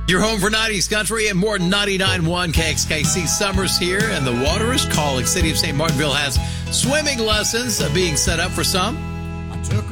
Your home for 90s country and more 99.1 KXKC. Summer's here and the water is calling. City of St. Martinville has swimming lessons being set up for some.